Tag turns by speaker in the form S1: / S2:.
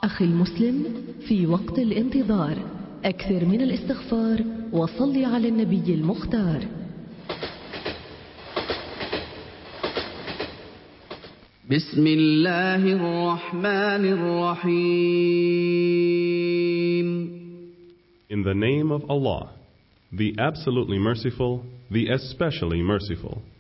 S1: أخي المسلم، في وقت الانتظار أكثر من الاستغفار وصل على النبي المختار.
S2: بسم الله الرحمن الرحيم.
S3: In the name of Allah, the absolutely merciful, the especially merciful.